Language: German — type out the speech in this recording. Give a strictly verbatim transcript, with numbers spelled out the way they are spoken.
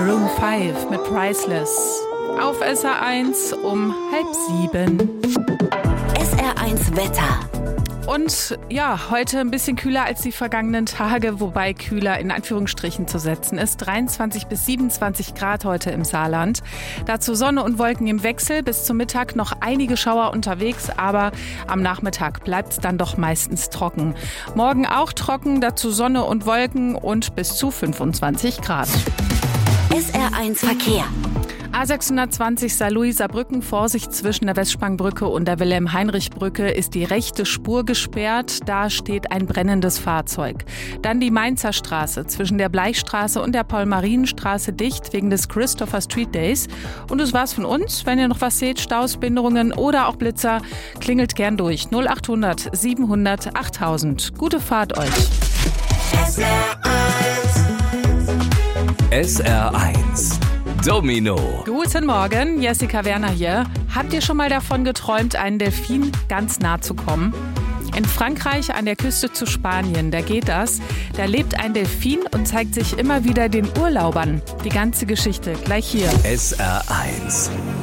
Room fünf mit Priceless. Auf S R eins um halb sieben. S R eins Wetter. Und ja, heute ein bisschen kühler als die vergangenen Tage, wobei kühler in Anführungsstrichen zu setzen ist. dreiundzwanzig bis siebenundzwanzig Grad heute im Saarland. Dazu Sonne und Wolken im Wechsel. Bis zum Mittag noch einige Schauer unterwegs, aber am Nachmittag bleibt es dann doch meistens trocken. Morgen auch trocken, dazu Sonne und Wolken und bis zu fünfundzwanzig Grad. S R eins Verkehr. A sechshundertzwanzig Saarlouis-Saarbrücken, Vorsicht zwischen der Westsprangbrücke und der Wilhelm-Heinrich-Brücke ist die rechte Spur gesperrt. Da steht ein brennendes Fahrzeug. Dann die Mainzer Straße zwischen der Bleichstraße und der Paul-Marien-Straße dicht wegen des Christopher Street Days. Und das war's von uns. Wenn ihr noch was seht, Staus, Behinderungen oder auch Blitzer, klingelt gern durch. null achthundert siebenhundert achttausend. Gute Fahrt euch. S R eins. S R eins. Domino. Guten Morgen, Jessica Werner hier. Habt ihr schon mal davon geträumt, einen Delfin ganz nah zu kommen? In Frankreich an der Küste zu Spanien, da geht das. Da lebt ein Delfin und zeigt sich immer wieder den Urlaubern. Die ganze Geschichte gleich hier. S R eins.